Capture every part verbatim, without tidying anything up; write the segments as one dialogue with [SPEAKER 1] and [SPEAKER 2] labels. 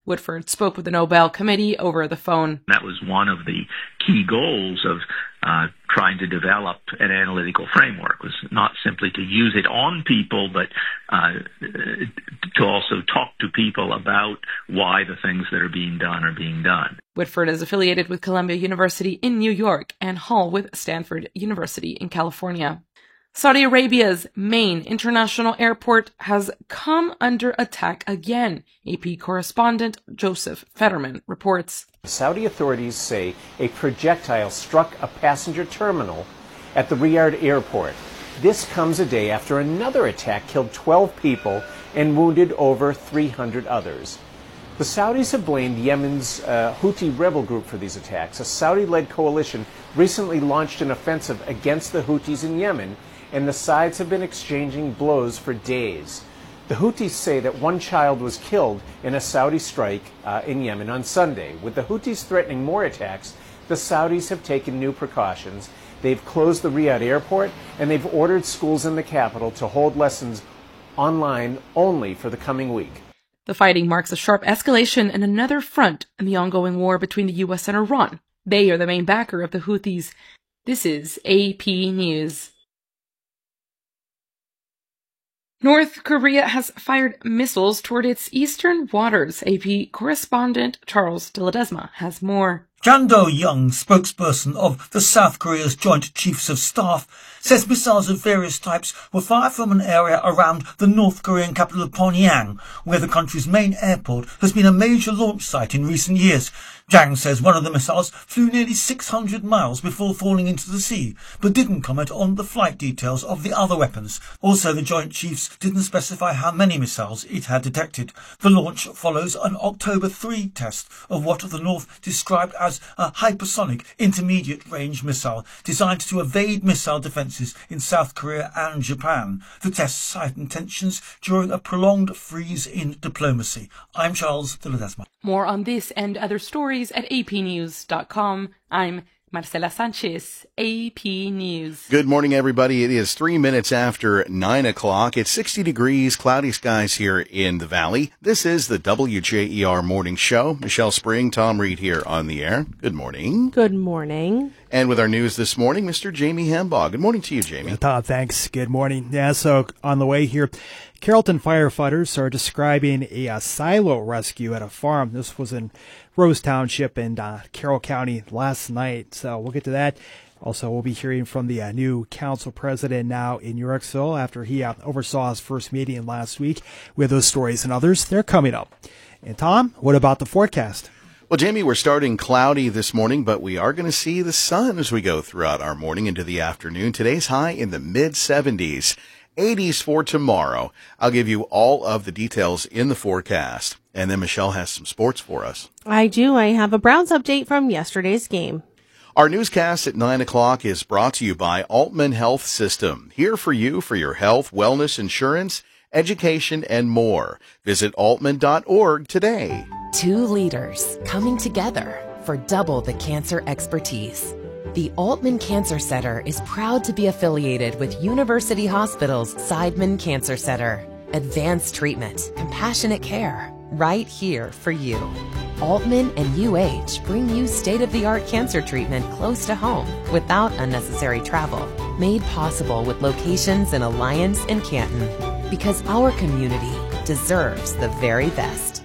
[SPEAKER 1] Woodford spoke with the Nobel Committee over the phone.
[SPEAKER 2] That was one of the key goals of uh, trying to develop an analytical framework, was not simply to use it on people, but uh, to also talk to people about why the things that are being done are being done.
[SPEAKER 1] Woodford is affiliated with Columbia University in New York and Hall with Stanford University in California. Saudi Arabia's main international airport has come under attack again, A P correspondent Joseph Fetterman reports.
[SPEAKER 3] Saudi authorities say a projectile struck a passenger terminal at the Riyadh airport. This comes a day after another attack killed twelve people and wounded over three hundred others. The Saudis have blamed Yemen's uh, Houthi rebel group for these attacks. A Saudi-led coalition recently launched an offensive against the Houthis in Yemen, and the sides have been exchanging blows for days. The Houthis say that one child was killed in a Saudi strike uh, in Yemen on Sunday. With the Houthis threatening more attacks, the Saudis have taken new precautions. They've closed the Riyadh airport, and they've ordered schools in the capital to hold lessons online only for the coming week.
[SPEAKER 1] The fighting marks a sharp escalation in another front in the ongoing war between the U S and Iran. They are the main backer of the Houthis. This is A P News. North Korea has fired missiles toward its eastern waters. A P correspondent Charles de Ledesma has more.
[SPEAKER 4] Chan Do-young, spokesperson of the South Korea's Joint Chiefs of Staff, says missiles of various types were fired from an area around the North Korean capital of Pyongyang, where the country's main airport has been a major launch site in recent years. Jang says one of the missiles flew nearly six hundred miles before falling into the sea, but didn't comment on the flight details of the other weapons. Also, the Joint Chiefs didn't specify how many missiles it had detected. The launch follows an October third test of what the North described as a hypersonic intermediate-range missile designed to evade missile defences in South Korea and Japan. The tests heightened tensions during a prolonged freeze in diplomacy. I'm Charles de Ledesma.
[SPEAKER 1] More on this and other stories at a p news dot com. I'm Marcela Sanchez, A P News.
[SPEAKER 5] Good morning, everybody. It is three minutes after nine o'clock. It's sixty degrees, cloudy skies here in the valley. This is the W J E R Morning Show. Michelle Spring, Tom Reed here on the air. Good morning.
[SPEAKER 6] Good morning.
[SPEAKER 5] And with our news this morning, Mister Jamie Hambaugh. Good morning to you, Jamie.
[SPEAKER 7] Todd, thanks. Good morning. Yeah, so on the way here, Carrollton firefighters are describing a, a silo rescue at a farm. This was in Rose Township in uh, Carroll County last night. So we'll get to that. Also, we'll be hearing from the uh, new council president now in Yorksville after he uh, oversaw his first meeting last week. We have those stories and others. They're coming up. And Tom, what about the forecast?
[SPEAKER 5] Well, Jamie, we're starting cloudy this morning, but we are going to see the sun as we go throughout our morning into the afternoon. Today's high in the mid seventies. eighties for tomorrow. I'll give you all of the details in the forecast. And then Michelle has some sports for us.
[SPEAKER 6] I do. I have a Browns update from yesterday's game.
[SPEAKER 5] Our newscast at nine o'clock is brought to you by Altman Health System. Here for you for your health, wellness, insurance, education, and more. Visit altman dot org today.
[SPEAKER 8] Two leaders coming together for double the cancer expertise. The Altman Cancer Center is proud to be affiliated with University Hospital's Seidman Cancer Center. Advanced treatment, compassionate care, right here for you. Altman and U H bring you state-of-the-art cancer treatment close to home without unnecessary travel. Made possible with locations in Alliance and Canton. Because our community deserves the very best.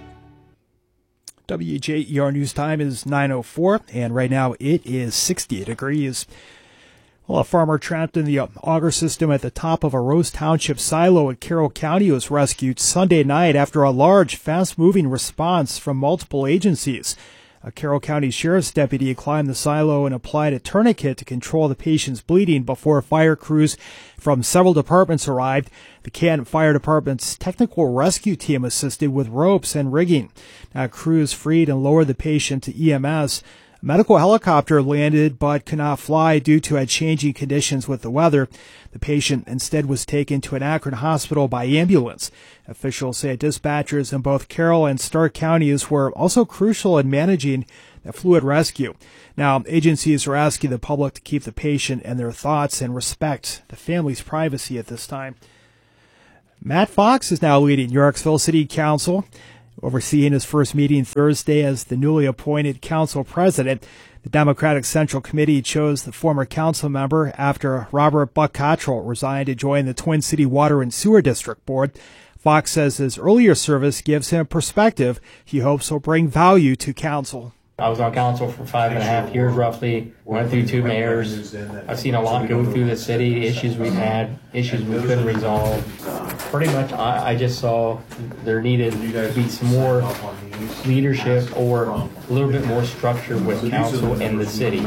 [SPEAKER 7] W J E R News Time is nine oh four, and right now it is sixty degrees. Well, a farmer trapped in the auger system at the top of a Rose Township silo in Carroll County was rescued Sunday night after a large, fast-moving response from multiple agencies. A Carroll County Sheriff's deputy climbed the silo and applied a tourniquet to control the patient's bleeding before fire crews from several departments arrived. The Canton Fire Department's technical rescue team assisted with ropes and rigging. Now, crews freed and lowered the patient to E M S. A medical helicopter landed but could not fly due to changing conditions with the weather. The patient instead was taken to an Akron hospital by ambulance. Officials say dispatchers in both Carroll and Stark counties were also crucial in managing the fluid rescue. Now, agencies are asking the public to keep the patient in their thoughts and respect the family's privacy at this time. Matt Fox is now leading Yorksville City Council. Overseeing his first meeting Thursday as the newly appointed council president, the Democratic Central Committee chose the former council member after Robert Buck Cottrell resigned to join the Twin City Water and Sewer District Board. Fox says his earlier service gives him perspective he hopes will bring value to council.
[SPEAKER 9] I was on council for five and a half years roughly, went through two mayors. I've seen a lot go through the city, issues we've had, issues we couldn't resolve. Pretty much I, I just saw there needed to be some more leadership or a little bit more structure with council and the city.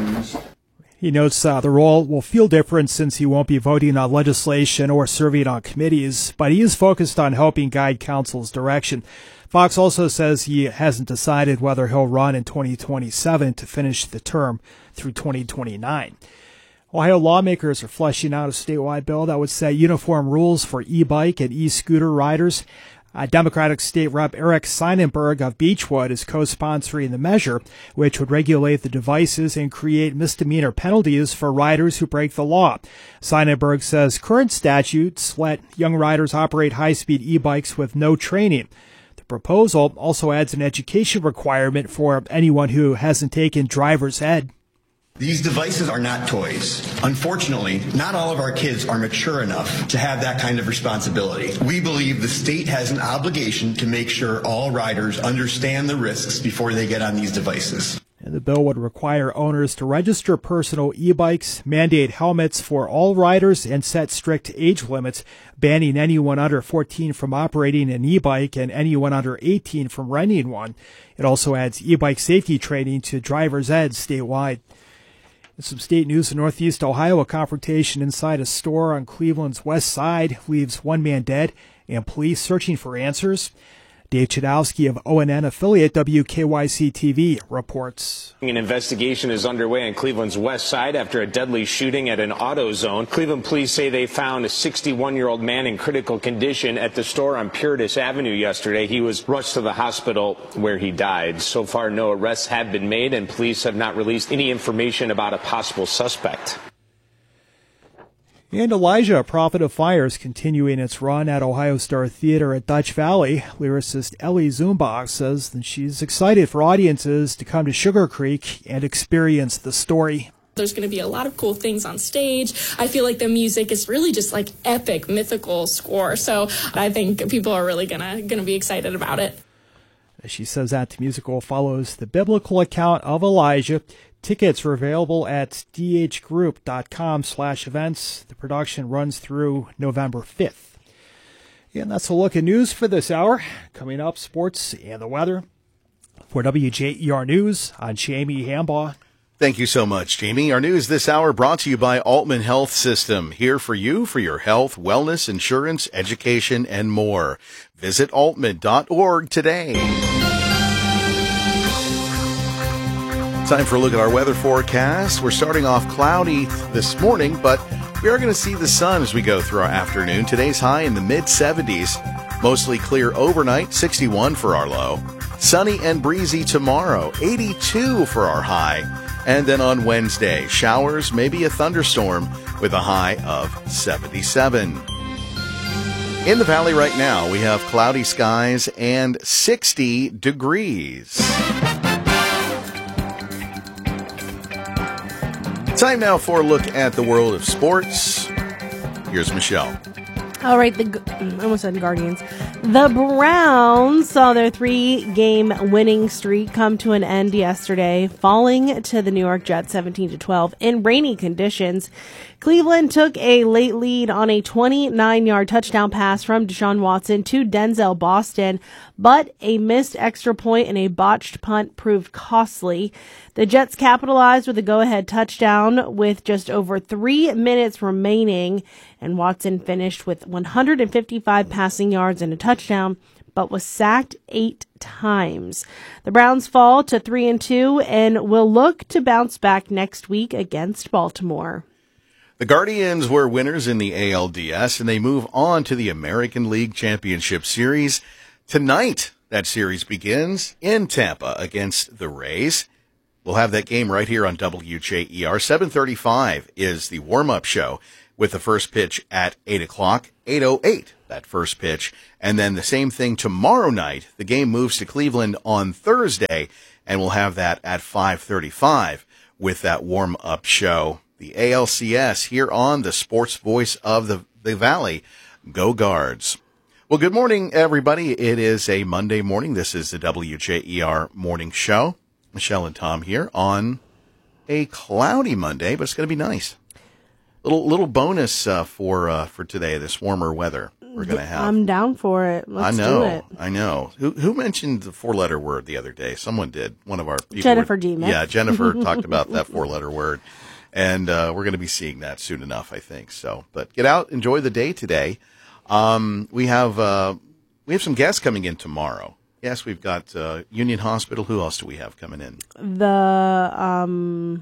[SPEAKER 7] He notes uh, the role will feel different since he won't be voting on legislation or serving on committees, but he is focused on helping guide council's direction. Fox also says he hasn't decided whether he'll run in twenty twenty-seven to finish the term through twenty twenty-nine. Ohio lawmakers are fleshing out a statewide bill that would set uniform rules for e-bike and e-scooter riders. Uh, Democratic State Rep Eric Seidenberg of Beechwood is co-sponsoring the measure, which would regulate the devices and create misdemeanor penalties for riders who break the law. Seidenberg says current statutes let young riders operate high-speed e-bikes with no training. The proposal also adds an education requirement for anyone who hasn't taken driver's ed.
[SPEAKER 10] These devices are not toys. Unfortunately, not all of our kids are mature enough to have that kind of responsibility. We believe the state has an obligation to make sure all riders understand the risks before they get on these devices.
[SPEAKER 7] And the bill would require owners to register personal e-bikes, mandate helmets for all riders, and set strict age limits, banning anyone under fourteen from operating an e-bike and anyone under eighteen from renting one. It also adds e-bike safety training to driver's ed statewide. In some state news in Northeast Ohio, a confrontation inside a store on Cleveland's west side leaves one man dead and police searching for answers. Dave Chudowski of O N N affiliate W K Y C T V reports.
[SPEAKER 11] An investigation is underway on Cleveland's west side after a deadly shooting at an AutoZone. Cleveland police say they found a sixty-one-year-old man in critical condition at the store on Puritas Avenue yesterday. He was rushed to the hospital where he died. So far, no arrests have been made, and police have not released any information about a possible suspect.
[SPEAKER 7] And Elijah, Prophet of Fire, is continuing its run at Ohio Star Theater at Dutch Valley. Lyricist Ellie Zumbach says that she's excited for audiences to come to Sugar Creek and experience the story.
[SPEAKER 12] There's going to be a lot of cool things on stage. I feel like the music is really just like epic, mythical score. So I think people are really going to going to be excited about it.
[SPEAKER 7] She says that the musical follows the biblical account of Elijah. Tickets are available at d h group dot com slash events. The production runs through November fifth. And that's a look at news for this hour. Coming up, sports and the weather. For W J E R News, I'm Jamie Hambaugh.
[SPEAKER 5] Thank you so much, Jamie. Our news this hour brought to you by Altman Health System. Here for you for your health, wellness, insurance, education, and more. Visit altman dot org today. Time for a look at our weather forecast. We're starting off cloudy this morning, but we are going to see the sun as we go through our afternoon. Today's high in the mid seventies. Mostly clear overnight, sixty-one for our low. Sunny and breezy tomorrow, eighty-two for our high. And then on Wednesday, showers, maybe a thunderstorm with a high of seventy-seven. In the valley right now, we have cloudy skies and sixty degrees. Time now for a look at the world of sports. Here's Michelle.
[SPEAKER 6] All right, the I almost said Guardians. The Browns saw their three-game winning streak come to an end yesterday, falling to the New York Jets seventeen to twelve in rainy conditions. Cleveland took a late lead on a twenty-nine-yard touchdown pass from Deshaun Watson to Denzel Boston, but a missed extra point and a botched punt proved costly. The Jets capitalized with a go-ahead touchdown with just over three minutes remaining, and Watson finished with one hundred fifty-five passing yards and a touchdown, but was sacked eight times. The Browns fall to three and two and will look to bounce back next week against Baltimore.
[SPEAKER 5] The Guardians were winners in the A L D S, and they move on to the American League Championship Series. Tonight, that series begins in Tampa against the Rays. We'll have that game right here on W J E R. seven thirty-five is the warm-up show with the first pitch at eight o'clock, eight oh eight that first pitch. And then the same thing tomorrow night. The game moves to Cleveland on Thursday, and we'll have that at five thirty-five with that warm-up show. The A L C S here on the sports voice of the, the Valley. Go Guards. Well, good morning, everybody. It is a Monday morning. This is the W J E R Morning Show. Michelle and Tom here on a cloudy Monday, but it's going to be nice. Little little bonus uh, for uh, for today, this warmer weather we're going to have.
[SPEAKER 6] I'm down for it. Let's
[SPEAKER 5] I know,
[SPEAKER 6] do it.
[SPEAKER 5] I know. Who who mentioned the four-letter word the other day? Someone did. One of our people.
[SPEAKER 6] Jennifer
[SPEAKER 5] were,
[SPEAKER 6] Demuth.
[SPEAKER 5] Yeah, Jennifer talked about that four-letter word, and uh, we're going to be seeing that soon enough, I think. So, but get out, enjoy the day today. Um, we have uh, we have some guests coming in tomorrow. Yes, we've got uh, Union Hospital. Who else do we have coming in?
[SPEAKER 6] The um,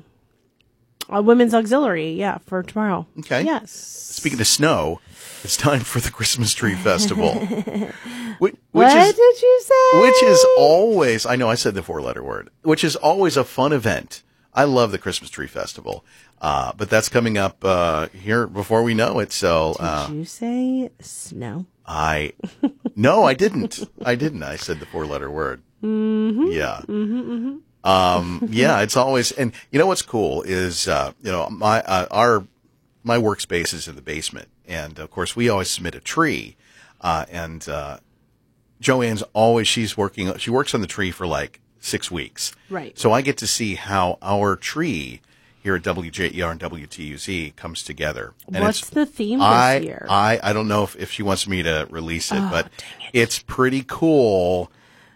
[SPEAKER 6] uh, Women's Auxiliary, yeah, for tomorrow.
[SPEAKER 5] Okay.
[SPEAKER 6] Yes.
[SPEAKER 5] Speaking of snow, it's time for the Christmas Tree Festival. which, which
[SPEAKER 6] what
[SPEAKER 5] is,
[SPEAKER 6] did you say?
[SPEAKER 5] Which is always, I know I said the four-letter word, which is always a fun event. I love the Christmas Tree Festival. Uh, but that's coming up uh, here before we know it. So, uh,
[SPEAKER 6] did you say snow?
[SPEAKER 5] I no, I didn't. I didn't. I said the four-letter word.
[SPEAKER 6] Mm-hmm.
[SPEAKER 5] Yeah.
[SPEAKER 6] Mm-hmm, mm-hmm.
[SPEAKER 5] Um, yeah, it's always, and you know what's cool is uh, you know my uh, our my workspace is in the basement, and of course we always submit a tree, uh, and uh, Joanne's always she's working. She works on the tree for like six weeks.
[SPEAKER 6] Right.
[SPEAKER 5] So I get to see how our tree here at W J E R and W T U Z comes together. And
[SPEAKER 6] What's
[SPEAKER 5] it's,
[SPEAKER 6] the theme
[SPEAKER 5] I,
[SPEAKER 6] this year?
[SPEAKER 5] I, I don't know if, if she wants me to release it,
[SPEAKER 6] Oh,
[SPEAKER 5] but
[SPEAKER 6] dang it.
[SPEAKER 5] it's pretty cool.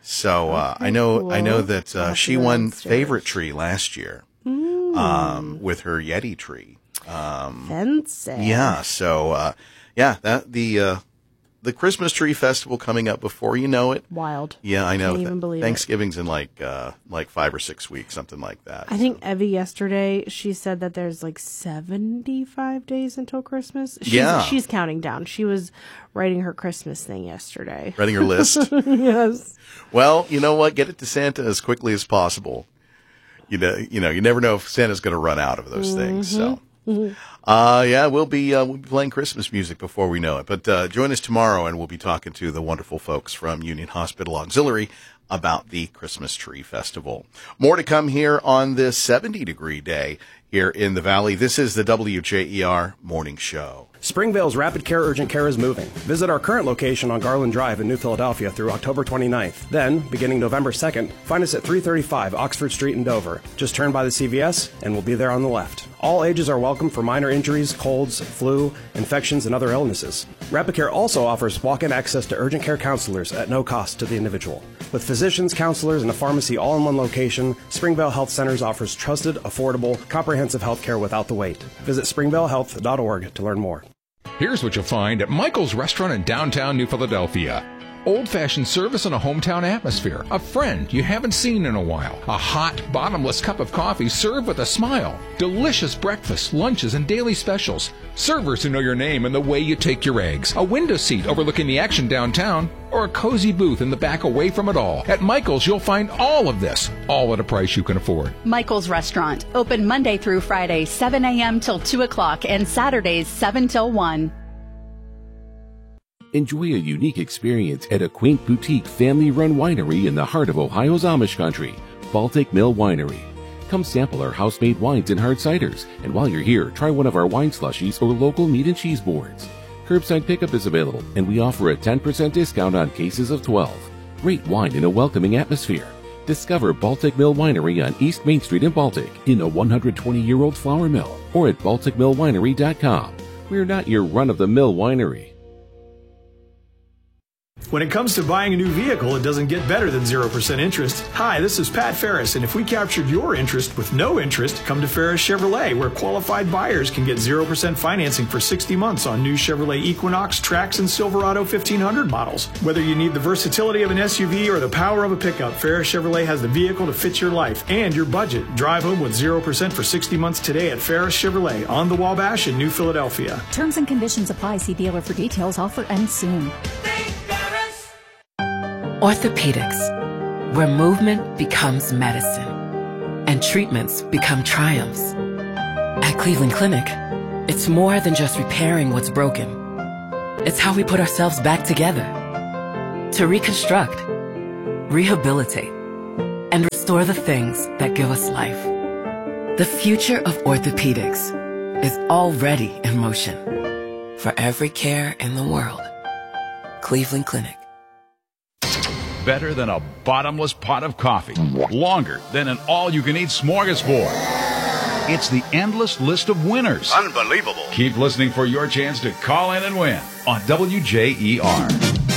[SPEAKER 5] So uh,
[SPEAKER 6] Okay,
[SPEAKER 5] I know
[SPEAKER 6] cool.
[SPEAKER 5] I know that
[SPEAKER 6] I'll
[SPEAKER 5] uh,
[SPEAKER 6] have to
[SPEAKER 5] she
[SPEAKER 6] go
[SPEAKER 5] won
[SPEAKER 6] downstairs.
[SPEAKER 5] favorite tree last year
[SPEAKER 6] Mm.
[SPEAKER 5] um, with her Yeti tree. Um,
[SPEAKER 6] Fancy.
[SPEAKER 5] yeah. So uh, yeah, that the uh, the Christmas Tree Festival coming up before you know it.
[SPEAKER 6] Wild.
[SPEAKER 5] Yeah, I know.
[SPEAKER 6] Can't even believe it.
[SPEAKER 5] Thanksgiving's in like uh, like five or six weeks, something like that.
[SPEAKER 6] I think Evie yesterday, she said that there's like seventy-five days until Christmas. She's,
[SPEAKER 5] Yeah.
[SPEAKER 6] She's counting down. She was writing her Christmas thing yesterday.
[SPEAKER 5] Writing her list.
[SPEAKER 6] Yes.
[SPEAKER 5] Well, you know what? Get it to Santa as quickly as possible. You know, you know, you never know if Santa's going to run out of those things. So,
[SPEAKER 6] Mhm.
[SPEAKER 5] uh, yeah, we'll be uh, we'll be playing Christmas music before we know it. But uh, join us tomorrow, and we'll be talking to the wonderful folks from Union Hospital Auxiliary about the Christmas Tree Festival. More to come here on this seventy degree day here in the Valley. This is the W J E R Morning Show.
[SPEAKER 13] Springvale's Rapid Care Urgent Care is moving. Visit our current location on Garland Drive in New Philadelphia through October twenty-ninth. Then, beginning November second, find us at three thirty-five Oxford Street in Dover. Just turn by the C V S and we'll be there on the left. All ages are welcome for minor injuries, colds, flu, infections, and other illnesses. Rapid Care also offers walk-in access to urgent care counselors at no cost to the individual. With physicians, counselors, and a pharmacy all in one location, Springvale Health Centers offers trusted, affordable, comprehensive health care without the wait. Visit springvale health dot org to learn more.
[SPEAKER 14] Here's what you'll find at Michael's Restaurant in downtown New Philadelphia. Old-fashioned service in a hometown atmosphere. A friend you haven't seen in a while. A hot, bottomless cup of coffee served with a smile. Delicious breakfast, lunches, and daily specials. Servers who know your name and the way you take your eggs. A window seat overlooking the action downtown. Or a cozy booth in the back away from it all. At Michael's, you'll find all of this, all at a price you can afford.
[SPEAKER 15] Michael's Restaurant, open Monday through Friday, seven a.m. till two o'clock, and Saturdays, seven till one.
[SPEAKER 16] Enjoy a unique experience at a quaint boutique family-run winery in the heart of Ohio's Amish country, Baltic Mill Winery. Come sample our house-made wines and hard ciders, and while you're here, try one of our wine slushies or local meat and cheese boards. Curbside pickup is available, and we offer a ten percent discount on cases of twelve. Great wine in a welcoming atmosphere. Discover Baltic Mill Winery on East Main Street in Baltic, in a one hundred twenty year old flour mill, or at baltic mill winery dot com. We're not your run-of-the-mill winery.
[SPEAKER 17] When it comes to buying a new vehicle, it doesn't get better than zero percent interest. Hi, this is Pat Ferris, and if we captured your interest with no interest, come to Ferris Chevrolet, where qualified buyers can get zero percent financing for sixty months on new Chevrolet Equinox, Trax, and Silverado fifteen hundred models. Whether you need the versatility of an S U V or the power of a pickup, Ferris Chevrolet has the vehicle to fit your life and your budget. Drive home with zero percent for sixty months today at Ferris Chevrolet on the Wabash in New Philadelphia.
[SPEAKER 18] Terms and conditions apply. See dealer for details. Offer ends soon.
[SPEAKER 8] Orthopedics, where movement becomes medicine and treatments become triumphs. At Cleveland Clinic, it's more than just repairing what's broken.
[SPEAKER 19] It's how we put ourselves back together. To reconstruct, rehabilitate, and restore the things that give us life. The future of orthopedics is already in motion. For every care in the world, Cleveland Clinic.
[SPEAKER 20] Better than a bottomless pot of coffee. Longer than an all-you-can-eat smorgasbord. It's the endless list of winners.
[SPEAKER 21] Unbelievable.
[SPEAKER 20] Keep listening for your chance to call in and win on W J E R.